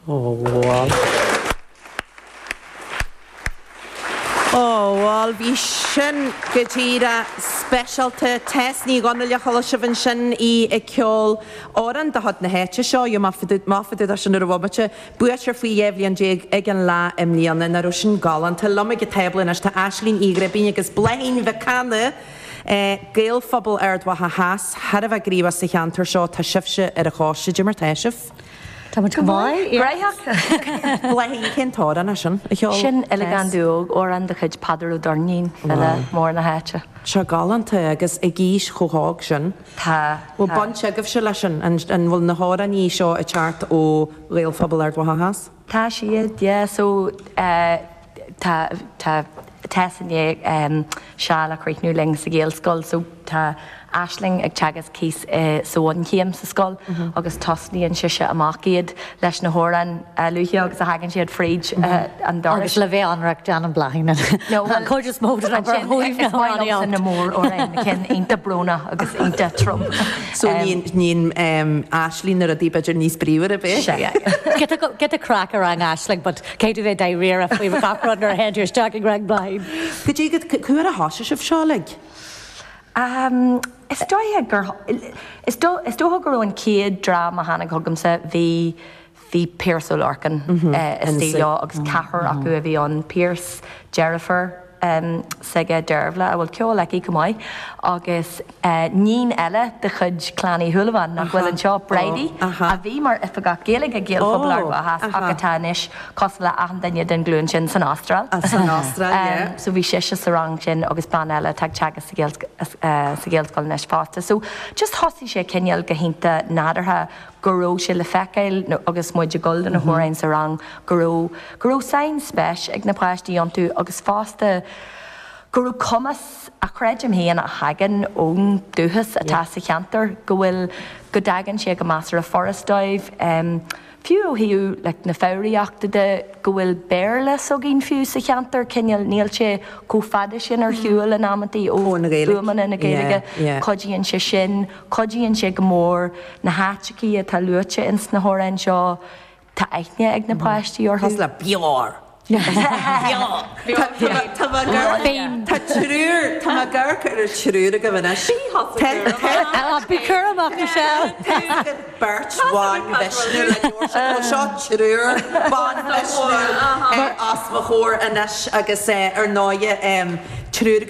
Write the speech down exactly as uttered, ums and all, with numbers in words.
Óháil. Óháil bhí sin go tíre specialta tesní gan le chola sibhann sin í ag ceol áran de had na héite seo jo máfadú a sin ar bhbate buir faoi dhéhlíonn déag ag an lá im líana na ru sin galanta lomig go teblan as tá Aislín ígre bíine agus blain bheith canna géal phobal ar dwatha háas har a bheith gríomh sa cheantar seo tá sibse ar a cháise Jimar Taisif. Tá mu go bháid Blain cintára na sin sin elegant dúg ó an de chuid padarú dornín le mór na héite. Se galanta agus i gís choág sin Tá bhfuil bonse agah se lei sin an bhfuil na hára ní seo a teart ó réal phobal ar dwatha háas? Tá siad, yeah, so uh, tá tá tesanné um, seala chuichnú ling sa géal scoil, so tá Aisling ag teagas cís uh, soáin chéim sa scoil mm-hmm. agus tosníonn siise amach iad leis na hóran uh, luithio agus a hagann siad fríd uh, an doris. Agus le bheith anreacht an an blain. No, well, Coidir mód an bhhuiimh na mór ó rain cin inta brona agus inta trom. So níon Aislín ar a dí beidir níos bríomhar a bheith? Get a crack around Aisling, but céidir bheith diarrhea if we were gachrod ar head you're stuck in Greg Blain. Go dtí cuair a háise sibh seálaigh? Um, is dóithe gur is dó is dótha gur an céad drama hána thugamsa bhí hí Pierce O'Larkin istío agus cethir acu a bhí an Pierce Jennifer um, sige derbhla a bhfuil ceol le í go maiid agus uh, níon eile de chud chlánaí thulamhain nach bhfuil an seo Brady a bhí mar if ga géala a géal phobal ar has agatáis cos le an daine den glún sin san Austral. San Austral, yeah. So bhí siise sa rang sin agus ban eile tag teagas sa géalscoil nes fásta. So just hosí sé cineal go hinnta nádartha goró sé le fecail no, agus muid de golden a hórain sa rang goró goró sain spéis ag na páistí an tú agus fásta goró commas a chreidim héana a hagan ón dúchas a tá sa cheantar go bhfuil go dagan sé go másar a forestdóibh um, fiú hiú le na fáíachta de go bhfuil béirle so gin fiú sa cheantar cineal níl sé có fada sin ar hiúil an amataí ó buman na géige codíonn sé sin codíonn sé go mór na háitií a tá luite ins na hórain seo tá eithne ag na páistí or le beor. Tá trúr Tá gar ar trúr a go bhna sí Bicur amach se Bertháin leisnú le seo trúr ban leisnú as bhór a agus ar náide trúr